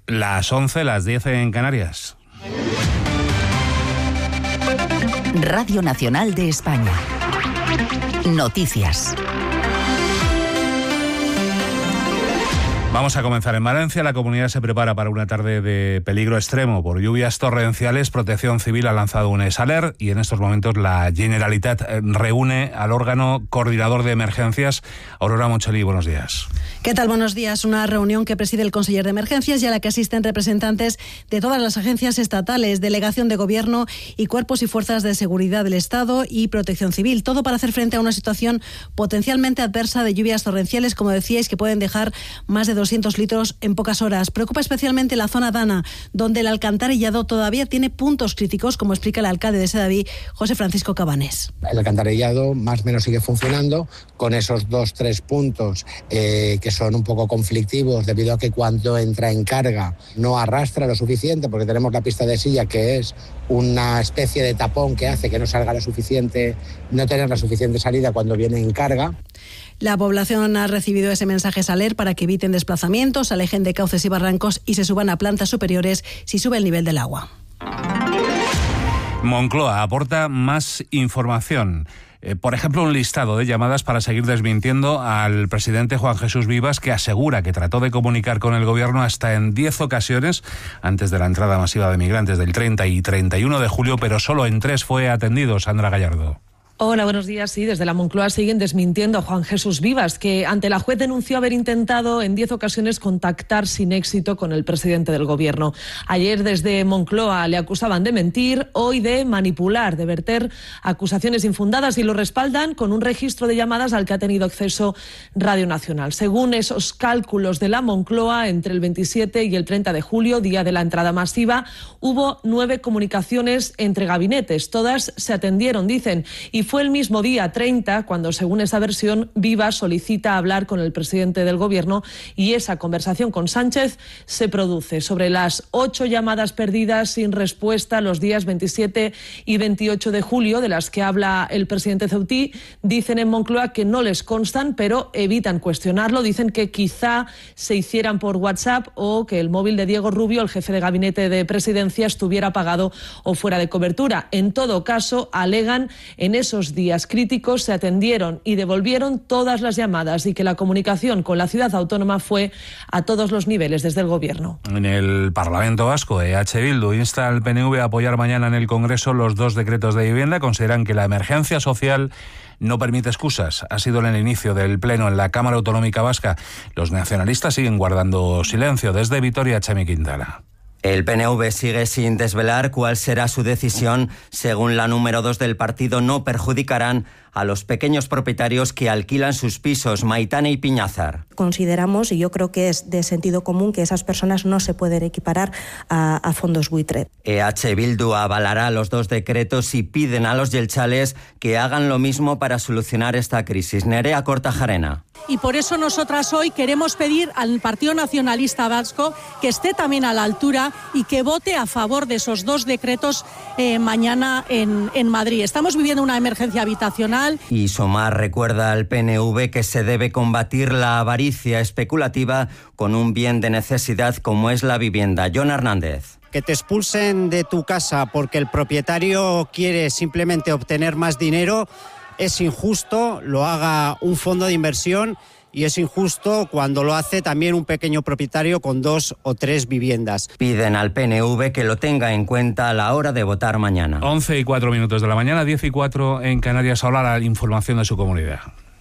Las 11, las 10 en Canarias. Radio Nacional de España. Noticias. Vamos a comenzar en Valencia. La comunidad se prepara para una tarde de peligro extremo por lluvias torrenciales. Protección Civil ha lanzado un ESALER y en estos momentos la Generalitat reúne al órgano coordinador de emergencias. Aurora Moncheli, buenos días. ¿Qué tal? Buenos días. Una reunión que preside el conseller de Emergencias y a la que asisten representantes de todas las agencias estatales, delegación de gobierno y cuerpos y fuerzas de seguridad del Estado y Protección Civil. Todo para hacer frente a una situación potencialmente adversa de lluvias torrenciales, como decíais, que pueden dejar más de 200 litros en pocas horas. Preocupa especialmente la zona Dana, donde el alcantarillado todavía tiene puntos críticos, como explica el alcalde de Sedaví, José Francisco Cabanés. El alcantarillado más o menos sigue funcionando con esos 2-3 puntos que son un poco conflictivos debido a que cuando entra en carga no arrastra lo suficiente, porque tenemos la pista de silla, que es una especie de tapón que hace que no salga no tener la suficiente salida cuando viene en carga. La población ha recibido ese mensaje ESALER para que eviten desplazamientos, alejen de cauces y barrancos y se suban a plantas superiores si sube el nivel del agua. Moncloa aporta más información. Por ejemplo, un listado de llamadas para seguir desmintiendo al presidente Juan Jesús Vivas, que asegura que trató de comunicar con el gobierno hasta en 10 ocasiones antes de la entrada masiva de migrantes del 30 y 31 de julio, pero solo en 3 fue atendido. Sandra Gallardo. Hola, buenos días. Sí, desde la Moncloa siguen desmintiendo a Juan Jesús Vivas, que ante la juez denunció haber intentado en 10 ocasiones contactar sin éxito con el presidente del gobierno. Ayer desde Moncloa le acusaban de mentir, hoy de manipular, de verter acusaciones infundadas, y lo respaldan con un registro de llamadas al que ha tenido acceso Radio Nacional. Según esos cálculos de la Moncloa, entre el 27 y el 30 de julio, día de la entrada masiva, hubo 9 comunicaciones entre gabinetes. Todas se atendieron, dicen, y fue el mismo día 30 cuando, según esa versión, Vivas solicita hablar con el presidente del gobierno y esa conversación con Sánchez se produce. Sobre las 8 llamadas perdidas sin respuesta los días 27 y 28 de julio, de las que habla el presidente Ceutí, dicen en Moncloa que no les constan, pero evitan cuestionarlo. Dicen que quizá se hicieran por WhatsApp o que el móvil de Diego Rubio, el jefe de gabinete de presidencia, estuviera apagado o fuera de cobertura. En todo caso, alegan en esos días críticos se atendieron y devolvieron todas las llamadas y que la comunicación con la ciudad autónoma fue a todos los niveles desde el gobierno. En el Parlamento Vasco, EH Bildu insta al PNV a apoyar mañana en el Congreso los 2 decretos de vivienda. Consideran que la emergencia social no permite excusas. Ha sido en el inicio del pleno en la Cámara Autonómica Vasca. Los nacionalistas siguen guardando silencio. Desde Vitoria, Chemi Quintana. El PNV sigue sin desvelar cuál será su decisión. Según la número 2 del partido, no perjudicarán a los pequeños propietarios que alquilan sus pisos. Maitane y Piñazar. Consideramos, y yo creo que es de sentido común, que esas personas no se pueden equiparar a fondos buitre. EH Bildu avalará los 2 decretos y piden a los yelchales que hagan lo mismo para solucionar esta crisis. Nerea Kortajarena. Y por eso nosotras hoy queremos pedir al Partido Nacionalista Vasco que esté también a la altura y que vote a favor de esos 2 decretos mañana en Madrid. Estamos viviendo una emergencia habitacional. Y Somar recuerda al PNV que se debe combatir la avaricia especulativa con un bien de necesidad como es la vivienda. Jon Hernández. Que te expulsen de tu casa porque el propietario quiere simplemente obtener más dinero es injusto, lo haga un fondo de inversión, y es injusto cuando lo hace también un pequeño propietario con 2 o 3 viviendas. Piden al PNV que lo tenga en cuenta a la hora de votar mañana. 11:04 de la mañana, 10:04 en Canarias. Ahora la información de su comunidad.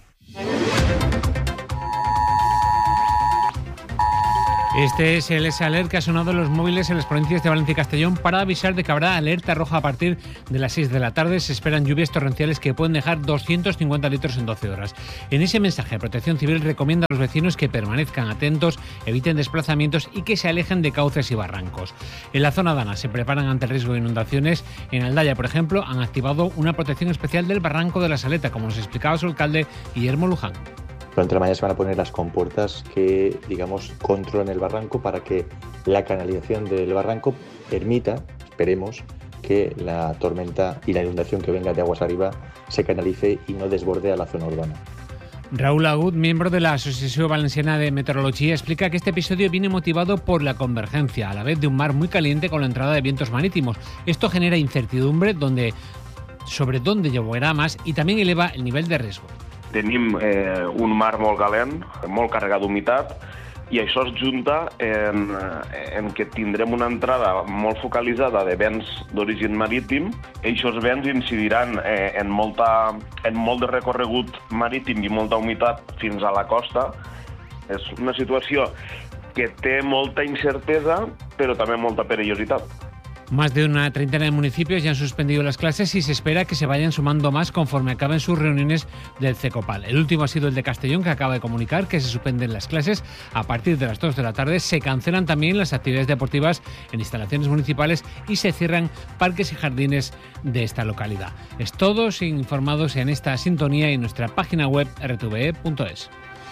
Este es el ESALER que ha sonado en los móviles en las provincias de Valencia y Castellón para avisar de que habrá alerta roja a partir de las 6 de la tarde. Se esperan lluvias torrenciales que pueden dejar 250 litros en 12 horas. En ese mensaje, Protección Civil recomienda a los vecinos que permanezcan atentos, eviten desplazamientos y que se alejen de cauces y barrancos. En la zona Dana se preparan ante el riesgo de inundaciones. En Aldaya, por ejemplo, han activado una protección especial del barranco de la Saleta, como nos explicaba su alcalde Guillermo Luján. Durante la mañana se van a poner las compuertas que, controlen el barranco para que la canalización del barranco permita, esperemos, que la tormenta y la inundación que venga de aguas arriba se canalice y no desborde a la zona urbana. Raúl Agut, miembro de la Asociación Valenciana de Meteorología, explica que este episodio viene motivado por la convergencia, a la vez de un mar muy caliente con la entrada de vientos marítimos. Esto genera incertidumbre sobre dónde lloverà más y también eleva el nivel de riesgo. Tenim un mar molt calent, molt carregat d'humitat, i això es junta en que tindrem una entrada molt focalitzada de vents d'origen marítim, i aquests vents incidiran en molt de recorregut marítim i molta humitat fins a la costa. És una situació que té molta incertesa, però també molta perillositat. Más de una treintena de municipios ya han suspendido las clases y se espera que se vayan sumando más conforme acaben sus reuniones del CECOPAL. El último ha sido el de Castellón, que acaba de comunicar que se suspenden las clases a partir de las 2 de la tarde. Se cancelan también las actividades deportivas en instalaciones municipales y se cierran parques y jardines de esta localidad. Es todos informados en esta sintonía y en nuestra página web rtve.es.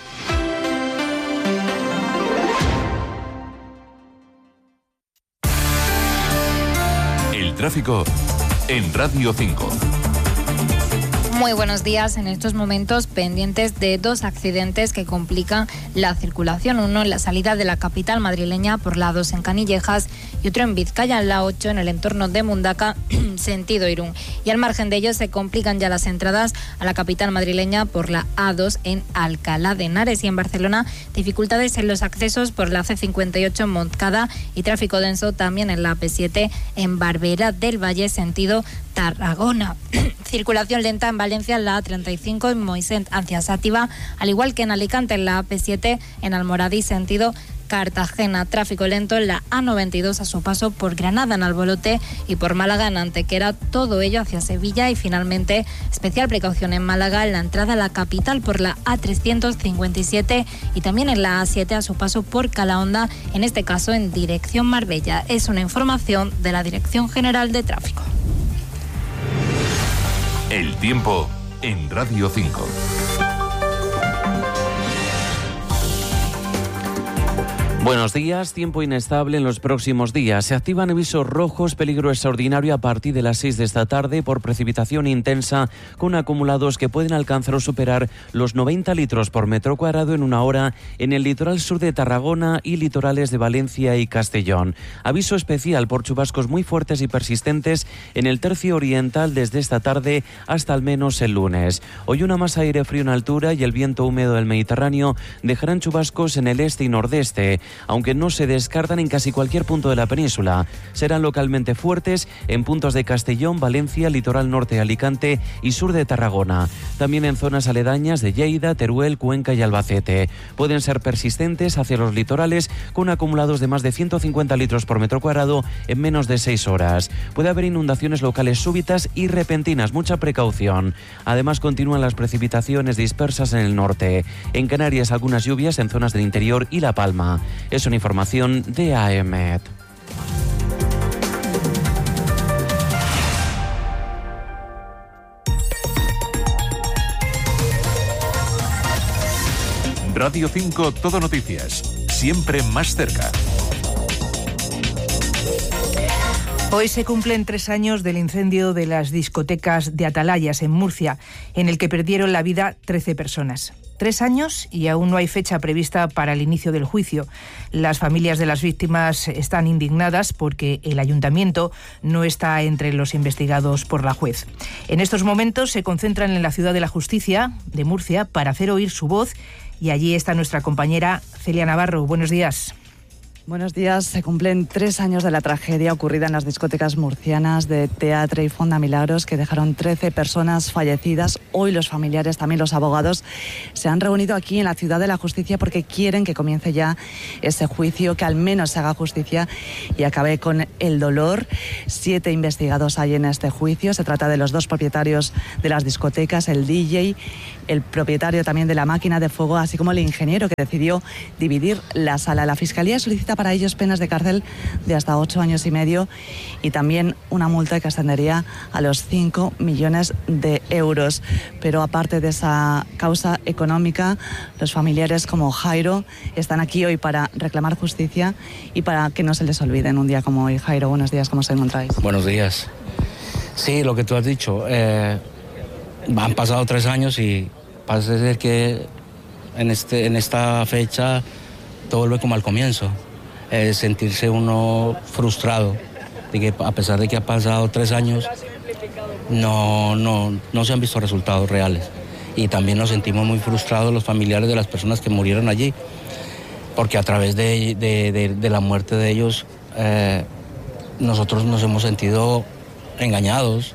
Tráfico en Radio 5. Muy buenos días. En estos momentos pendientes de 2 accidentes que complican la circulación. Uno en la salida de la capital madrileña por la A2 en Canillejas y otro en Vizcaya, en la 8, en el entorno de Mundaca, sentido Irún. Y al margen de ello se complican ya las entradas a la capital madrileña por la A2 en Alcalá de Henares. Y en Barcelona, dificultades en los accesos por la C58 en Montcada y tráfico denso también en la AP7 en Barberá del Valle, sentido Tarragona. Circulación lenta en Valencia en la A35 en Moixent hacia Sátiva, al igual que en Alicante en la AP7 en Almoradí sentido Cartagena. Tráfico lento en la A92 a su paso por Granada en Albolote y por Málaga en Antequera, todo ello hacia Sevilla. Y finalmente especial precaución en Málaga en la entrada a la capital por la A357 y también en la A7 a su paso por Calahonda, en este caso en dirección Marbella. Es una información de la Dirección General de Tráfico. El tiempo en Radio 5. Buenos días. Tiempo inestable en los próximos días. Se activan avisos rojos, peligro extraordinario a partir de las 6 de esta tarde por precipitación intensa, con acumulados que pueden alcanzar o superar los 90 litros por metro cuadrado en una hora en el litoral sur de Tarragona y litorales de Valencia y Castellón. Aviso especial por chubascos muy fuertes y persistentes en el tercio oriental desde esta tarde hasta al menos el lunes. Hoy una masa de aire frío en altura y el viento húmedo del Mediterráneo dejarán chubascos en el este y nordeste, aunque no se descartan en casi cualquier punto de la península. Serán localmente fuertes en puntos de Castellón, Valencia, litoral norte de Alicante y sur de Tarragona. También en zonas aledañas de Lleida, Teruel, Cuenca y Albacete. Pueden ser persistentes hacia los litorales con acumulados de más de 150 litros por metro cuadrado en menos de 6 horas. Puede haber inundaciones locales súbitas y repentinas, mucha precaución. Además continúan las precipitaciones dispersas en el norte. En Canarias algunas lluvias en zonas del interior y La Palma. Es una información de AEMET. Radio 5 Todo Noticias. Siempre más cerca. Hoy se cumplen 3 años del incendio de las discotecas de Atalayas en Murcia, en el que perdieron la vida 13 personas. 3 años y aún no hay fecha prevista para el inicio del juicio. Las familias de las víctimas están indignadas porque el ayuntamiento no está entre los investigados por la juez. En estos momentos se concentran en la Ciudad de la Justicia de Murcia para hacer oír su voz, y allí está nuestra compañera Celia Navarro. Buenos días. Buenos días. Se cumplen 3 años de la tragedia ocurrida en las discotecas murcianas de Teatre y Fonda Milagros, que dejaron 13 personas fallecidas. Hoy los familiares, también los abogados, se han reunido aquí en la Ciudad de la Justicia porque quieren que comience ya ese juicio, que al menos se haga justicia y acabe con el dolor. 7 investigados hay en este juicio. Se trata de los 2 propietarios de las discotecas, el DJ, el propietario también de la máquina de fuego, así como el ingeniero que decidió dividir la sala. La Fiscalía solicita para ellos penas de cárcel de hasta 8 años y medio y también una multa que ascendería a los 5 millones de euros. Pero aparte de esa causa económica, los familiares como Jairo están aquí hoy para reclamar justicia y para que no se les olvide en un día como hoy. Jairo, buenos días, ¿cómo os encontráis? Buenos días. Sí, lo que tú has dicho, han pasado 3 años y Parece ser que en esta fecha todo vuelve como al comienzo. Sentirse uno frustrado, de que a pesar de que ha pasado 3 años, no se han visto resultados reales. Y también nos sentimos muy frustrados los familiares de las personas que murieron allí, porque a través de la muerte de ellos, nosotros nos hemos sentido engañados,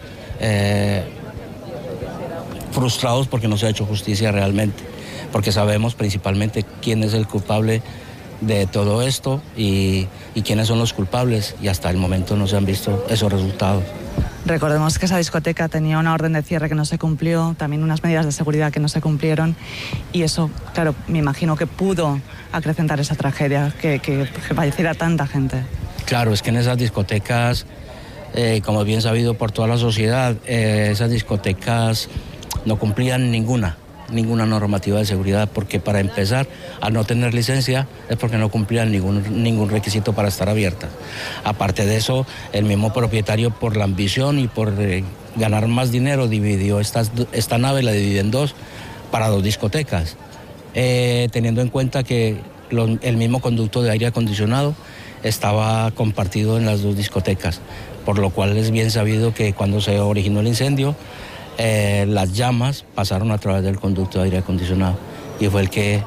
frustrados porque no se ha hecho justicia realmente, porque sabemos principalmente quién es el culpable de todo esto y quiénes son los culpables, y hasta el momento no se han visto esos resultados. Recordemos que esa discoteca tenía una orden de cierre que no se cumplió, también unas medidas de seguridad que no se cumplieron, y eso, claro, me imagino que pudo acrecentar esa tragedia, que falleciera tanta gente. Claro, es que en esas discotecas, como bien sabido por toda la sociedad, esas discotecas no cumplían ninguna normativa de seguridad, porque para empezar, al no tener licencia, es porque no cumplían ningún requisito para estar abiertas. Aparte de eso, el mismo propietario, por la ambición y por ganar más dinero, dividió esta nave, la dividió en 2 para 2 discotecas, teniendo en cuenta que el mismo conducto de aire acondicionado estaba compartido en las 2 discotecas, por lo cual es bien sabido que cuando se originó el incendio, las llamas pasaron a través del conducto de aire acondicionado, y fue el que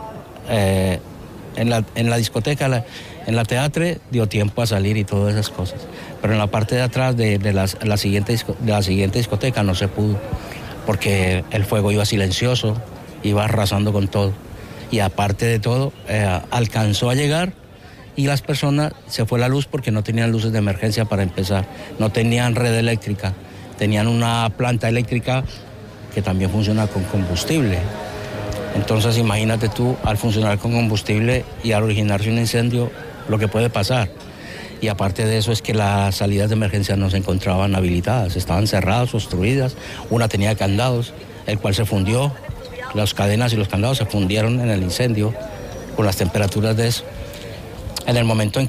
en la discoteca, en la Teatre, dio tiempo a salir y todas esas cosas, pero en la parte de atrás de la siguiente discoteca no se pudo, porque el fuego iba silencioso, iba arrasando con todo, y aparte de todo alcanzó a llegar, y las personas, se fue la luz porque no tenían luces de emergencia para empezar, no tenían red eléctrica. Tenían una planta eléctrica que también funciona con combustible. Entonces imagínate tú, al funcionar con combustible y al originarse un incendio, lo que puede pasar. Y aparte de eso es que las salidas de emergencia no se encontraban habilitadas, estaban cerradas, obstruidas. Una tenía candados, el cual se fundió. Las cadenas y los candados se fundieron en el incendio con las temperaturas de eso. En el momento en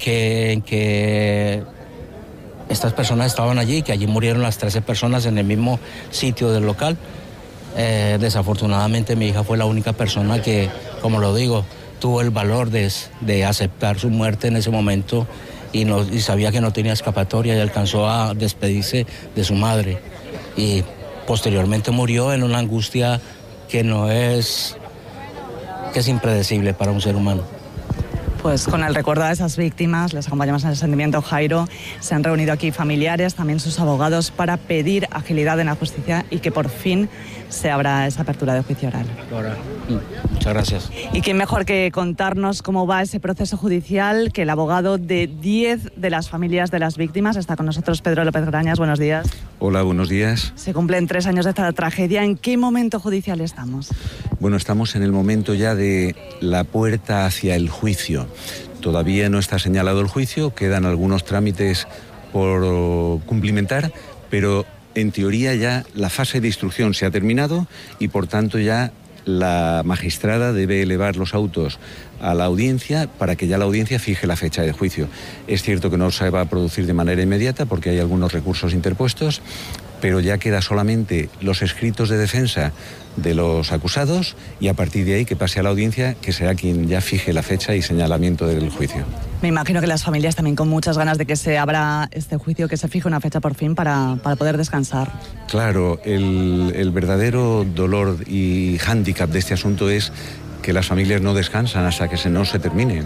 que estas personas estaban allí, que allí murieron las 13 personas en el mismo sitio del local. Desafortunadamente mi hija fue la única persona que, como lo digo, tuvo el valor de aceptar su muerte en ese momento y sabía que no tenía escapatoria, y alcanzó a despedirse de su madre. Y posteriormente murió en una angustia que es impredecible para un ser humano. Pues con el recuerdo a esas víctimas, les acompañamos en el sentimiento, Jairo. Se han reunido aquí familiares, también sus abogados, para pedir agilidad en la justicia y que por fin se abra esa apertura de juicio oral. Muchas gracias. Y quién mejor que contarnos cómo va ese proceso judicial que el abogado de 10 de las familias de las víctimas. Está con nosotros Pedro López Grañas. Buenos días. Hola, buenos días. Se cumplen 3 años de esta tragedia. ¿En qué momento judicial estamos? Bueno, estamos en el momento ya de la puerta hacia el juicio. Todavía no está señalado el juicio, quedan algunos trámites por cumplimentar, pero en teoría ya la fase de instrucción se ha terminado y por tanto ya la magistrada debe elevar los autos a la audiencia para que ya la audiencia fije la fecha de juicio. Es cierto que no se va a producir de manera inmediata porque hay algunos recursos interpuestos, pero ya queda solamente los escritos de defensa de los acusados y a partir de ahí que pase a la audiencia, que será quien ya fije la fecha y señalamiento del juicio. Me imagino que las familias también con muchas ganas de que se abra este juicio, que se fije una fecha por fin para poder descansar. Claro, el verdadero dolor y hándicap de este asunto es que las familias no descansan hasta que no se termine.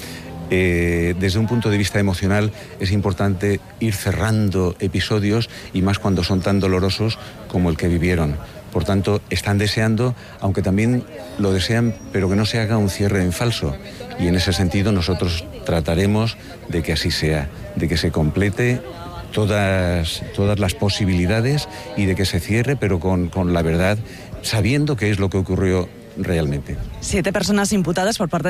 Desde un punto de vista emocional es importante ir cerrando episodios y más cuando son tan dolorosos como el que vivieron. Por tanto, están deseando, aunque también lo desean, pero que no se haga un cierre en falso. Y en ese sentido nosotros trataremos de que así sea, de que se complete todas las posibilidades y de que se cierre, pero con la verdad, sabiendo qué es lo que ocurrió realmente. 7 personas imputadas por parte